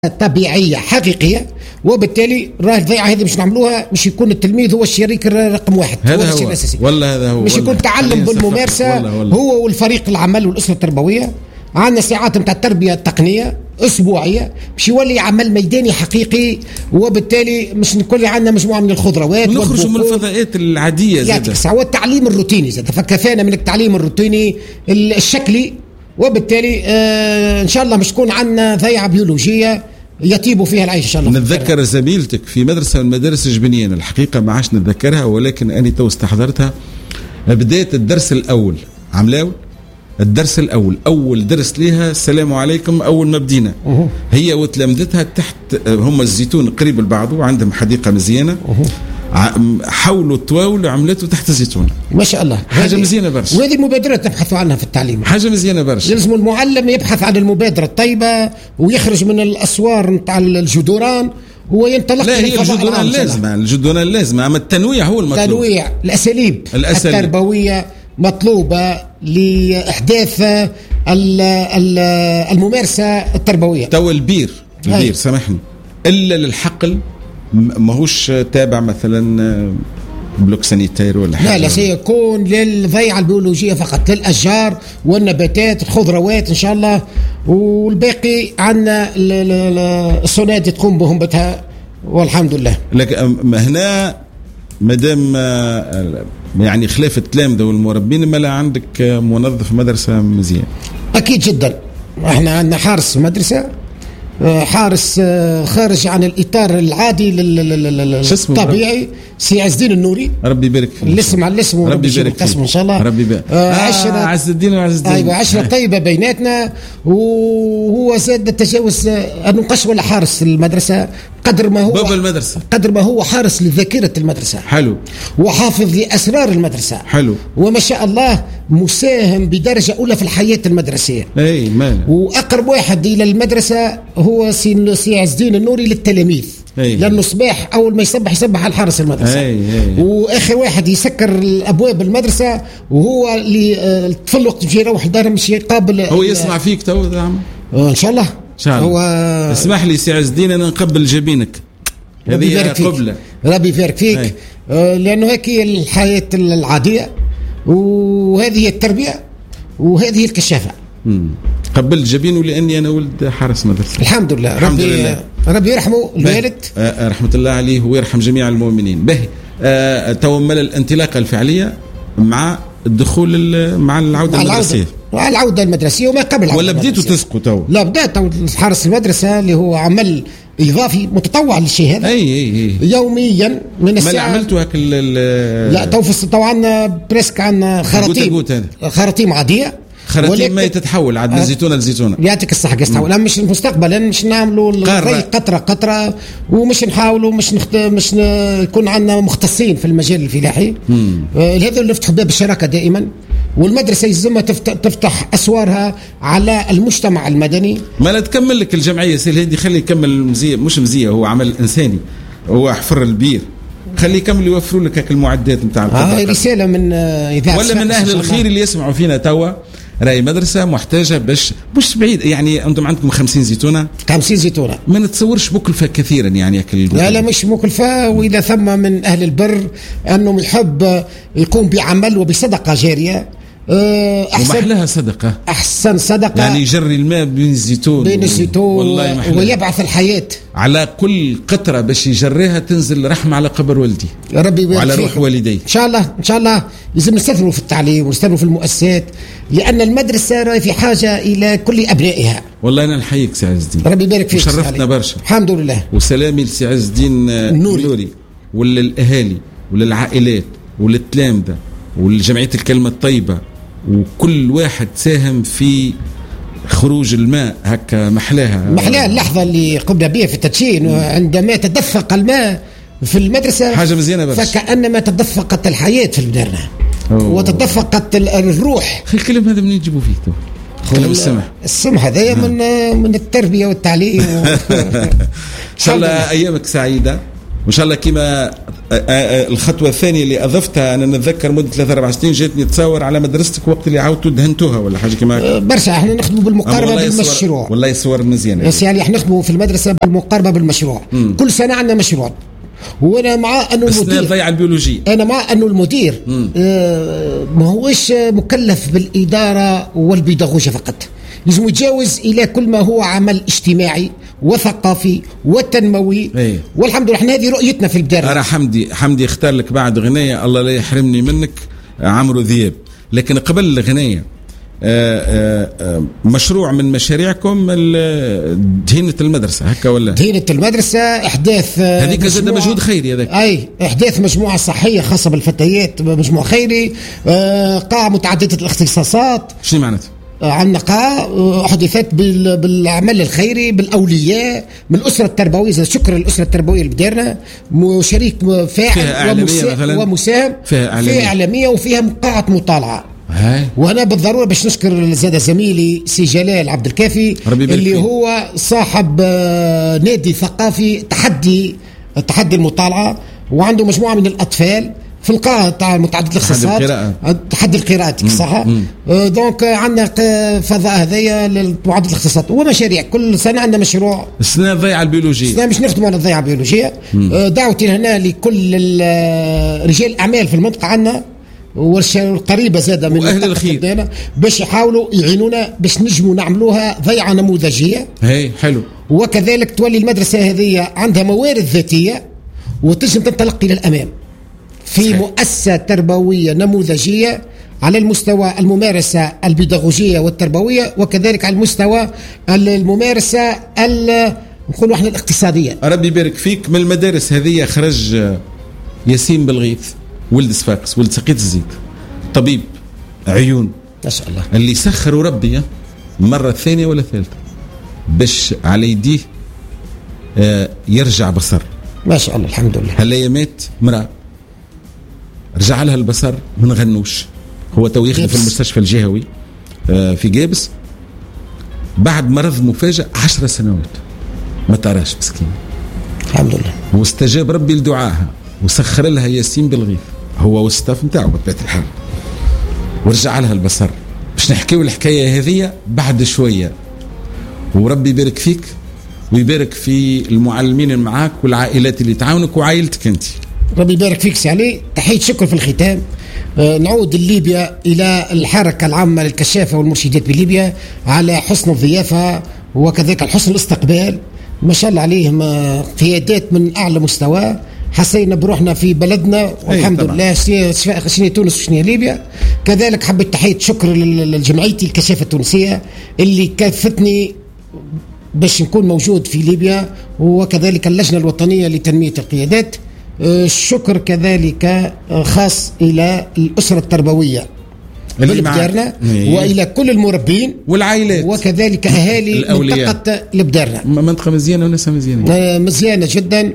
طبيعية حقيقية، وبالتالي راه الضيعة هذه مش نعملوها مش يكون التلميذ هو الشريك رقم واحد، هذا هو الأساسي، ولا هذا هو مش يكون تعلم بالممارسة هو والفريق العمل والأسرة التربوية. عندنا ساعات نتاع التربية التقنية أسبوعية باش يولي عمل ميداني حقيقي، وبالتالي مش نقول عندنا مجموعة من الخضروات ونخرجوا من الفضاءات العادية زاد والتعليم الروتيني زاد، فكفانا من التعليم الروتيني الشكلي، وبالتالي إن شاء الله مش تكون عندنا ضيعة بيولوجية يطيب فيها العيش إن شاء الله. نتذكر زميلتك في مدرسة من المدارس الجبنيين، الحقيقة ما عادش نتذكرها، ولكن أنا تو استحضرتها. بداية الدرس الأول عملاول، الدرس الأول أول درس لها السلام عليكم أول ما بدينا، هي وتلامذتها تحت هم الزيتون قريب لبعضه وعندهم حديقة مزيانة، حاولوا تواولوا عملته تحت الزيتون ما شاء الله، حاجة مزيانة برشا، وهذه مبادرات نبحثوا عنها في التعليم، حاجة مزيانة برشا. يلزم المعلم يبحث عن المبادرة الطيبة ويخرج من الأسوار نتاع الجدران وينطلق. لا هي الجدران لازمة، الجدران لازمة، أما التنويع هو المطلوب. تنويع الأساليب التربوية مطلوبة لإحداث الممارسة التربوية. تو البير سامحني إلا للحقل ماهوش تابع مثلا بلوك سانيتير ولا حاجة، لا سيكون للضيعة البيولوجية فقط، للأشجار والنباتات الخضروات إن شاء الله، والباقي عنا الصنادي تقوم بهم بتها والحمد لله. لكن هنا مادام يعني خلاف التلامذة والمربين، ما لا عندك منظف مدرسة مزيان؟ أكيد جدا، احنا عندنا حارس مدرسة، حارس خارج عن الإطار العادي الطبيعي، سي عز الدين النوري، ربي يبارك فيه، الاسم على الاسم ربي يبارك فيه إن شاء الله، ربي يبارك. عز الدين أيوة عشرة طيبة بيناتنا، وهو زاد تجاوز أنه قش ولا حارس المدرسة قدر ما هو باب المدرسة، قدر ما هو حارس لذاكرة المدرسة، حلو، وحافظ لأسرار المدرسة، حلو، وما شاء الله مساهم بدرجة أولى في الحياة المدرسية. أي مال. وأقرب واحد إلى المدرسة هو سي عز الدين النوري للتلاميذ، لأنه صباح أول ما يصبح على الحارس المدرسة، وآخر واحد يسكر الأبواب المدرسة، وهو اللي في الوقت باش يروح لداره مش يقابل. هو يسمع فيك تو إن شاء الله. هو اسمح لي سي عز الدين أنا نقبل جبينك، هذه قبلة، ربي يبارك فيك، لأنه هيك الحياة العادية، وهذه هي التربية، وهذه هي الكشافة. قبلت جبينه لأني أنا ولد حارس مدرسة الحمد لله. ربي يرحمه الوالد، رحمة الله عليه ويرحم جميع المؤمنين. به تومل الانطلاقة الفعلية مع الدخول مع العودة المدرسية، العودة المدرسية وما قبل، ولا بديتوا تسقوا تو؟ لا بدأت حارس المدرسة اللي هو عمل إضافي متطوع للشيء هذا. أي يوميا من الساعة. ما عملتوا هاك لا تو عندنا بريسك، عندنا خراطيم عادية، خراطيم ما تتحول عندنا زيتونه لزيتونه. يعطيك الصحه تحول، مش المستقبل مش نعملوا قطره ومش نحاولوا مش يكون عندنا مختصين في المجال الفلاحي. هذا اللي نفتح باب الشراكه دائما، والمدرسه يلزمها تفتح اسوارها على المجتمع المدني. ما لا تكمل لك الجمعيه سي الهادي، خلي يكمل مزيه، مش مزيه، هو عمل انساني، هو حفر البير، خلي يكمل يوفروا لك هاك المعدات نتاع رساله من اذاعه ولا من اهل الخير اللي يسمعوا فينا توا. راي مدرسة محتاجة باش مش بعيد، يعني أنتم عندكم 50 زيتونة، 50 زيتونة، ما نتصورش مكلفة كثيرا يعني لا مش مكلفة، وإذا ثم من أهل البر أنه يحب يقوم بعمل وبصدقة جارية أحسن، ومحلها صدقة، أحسن صدقة، يعني يجري الماء بين الزيتون والله ويبعث الحياة على كل قطرة باش يجريها تنزل رحمة على قبر والدي، ربي وعلى روح والدي. إن شاء الله لازم نستثمروا في التعليم ونستثمروا في المؤسسات، لأن المدرسة في حاجة إلى كل أبنائها. والله أنا نحييك سي عز الدين، ربي يبارك فيك، شرفتنا برشا الحمد لله. وسلامي لسي عز الدين النوري وللأهالي وللعائلات وللتلامذة ولجمعية الكلمة الطيبة، وكل واحد ساهم في خروج الماء هكا محلاها اللحظة اللي قمنا بها في التدشين، وعندما تدفق الماء في المدرسة حاجة مزيانة برشا، فكأنما تدفقت الحياة في الدرنا وتدفقت الروح. الكلام هذا منين يجيبوا فيه تو؟ كلام السمح هذايا من التربية والتعليم. إن شاء الله أيامك سعيدة، وان شاء الله كما الخطوه الثانيه اللي اضفتها، انا نتذكر مده 3-4 سنين جاتني تصور على مدرستك وقت اللي عاودتوا دهنتوها ولا حاجه كما برشا. احنا نخدموا بالمقاربه بالمشروع، والله الصور مزيانه. بس يعني احنا نخدموا في المدرسه بالمقاربه بالمشروع. كل سنه عندنا مشروع، وانا مع انه المدير ضيع البيولوجيا، انا مع انه المدير ما هوش مكلف بالاداره والبيداغوجيا فقط، لازم يتجاوز الى كل ما هو عمل اجتماعي وثقافي وتنموي. والحمد لله احنا هذه رؤيتنا في البدايه. أرى حمدي اختار لك بعد غنية الله لا يحرمني منك عمرو ذياب، لكن قبل الغنية مشروع من مشاريعكم دهينة المدرسة هكا ولا؟ دهينة المدرسة إحداث هذيك زاد مجهود خيري هذاك. أي إحداث مجموعة صحية خاصة بالفتيات، مجموعة خيري، قاعة متعددة الاختصاصات. شنو معناته؟ عندنا قاعة أحدثت بالعمل الخيري بالأولياء من الأسرة التربوية. شكر الأسرة التربوية اللي بديرنا شريك فاعل ومساهم فيها إعلامية وفيها قاعة مطالعة. وانا بالضروره باش نشكر زاد زميلي سي جلال عبد الكافي اللي هو صاحب نادي ثقافي تحدي المطالعه، وعنده مجموعه من الاطفال في القاعه تاع متعدد الاختصاصات، تحدي القراءات صح. دونك عندنا فضاء هذايا لمتعدد الاختصاصات ومشاريع. كل سنه عندنا مشروع. السنه الضيعه البيولوجيه، السنه مش نخدموا على الضيعه البيولوجيه. دعوتي هنا لكل رجال الاعمال في المنطقه عندنا والقريبه زاده من اهل الخير باش يحاولوا يعينونا باش نجموا نعملوها ضيعه نموذجيه. هي حلو. وكذلك تولي المدرسه هذه عندها موارد ذاتيه وتنجم تنطلق الى الامام في صحيح. مؤسسه تربويه نموذجيه على المستوى الممارسه البيداغوجيه والتربويه، وكذلك على المستوى الممارسه نقولوا احنا الاقتصاديه. ربي يبارك فيك. من المدارس هذه خرج ياسين بالغيث، ولد صفاقس، ولد سقيت الزيت، طبيب عيون ما شاء الله، اللي سخروا ربي مرة الثانية ولا الثالثة باش على يديه يرجع بصر. ما شاء الله الحمد لله. هلا مات مرأة رجع لها البصر من غنوش، هو تو يخدم في المستشفى الجهوي في جابس بعد مرض مفاجئ 10 سنوات ما تراش مسكين. الحمد لله. واستجاب ربي لدعاها وسخر لها ياسين بالغيث هو والستاف نتاعو بطبيعة الحال، ورجع لها البصر. باش نحكيو الحكاية هذه بعد شوية. وربي يبارك فيك ويبارك في المعلمين معاك والعائلات اللي تعاونك وعائلتك انت. ربي يبارك فيك سي علي. تحية شكر في الختام. نعود لليبيا إلى الحركة العامة للكشافة والمرشدات بليبيا على حسن الضيافة وكذلك حسن الاستقبال. ما شاء الله عليهم قيادات من أعلى مستوى. حسينا بروحنا في بلدنا والحمد لله. شنو تونس وشنو ليبيا. كذلك حبيت تحية شكر لجمعيتي الكشافة التونسية اللي كافتني باش نكون موجود في ليبيا، وكذلك اللجنة الوطنية لتنمية القيادات. الشكر كذلك خاص إلى الأسرة التربوية بالبدارنا وإلى كل المربين والعائلات وكذلك أهالي منطقة البدارنا. منطقة مزيانة وناسها مزيانة مزيانة جدا.